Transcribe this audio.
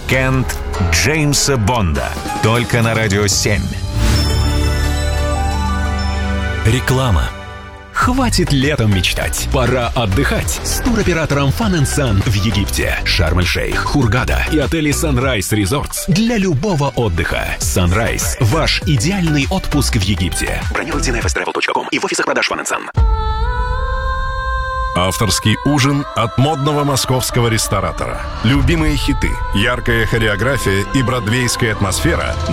Уикенд Джеймса Бонда. Только на Радио 7. Реклама. Хватит летом мечтать. Пора отдыхать с туроператором Fun & Sun в Египте, Шарм-эль-Шейх, Хургада и отели Sunrise Resorts для любого отдыха. Sunrise – ваш идеальный отпуск в Египте. Бронируйте на fstravel.com и в офисах продаж Fun & Sun. Авторский ужин от модного московского ресторатора. Любимые хиты, яркая хореография и бродвейская атмосфера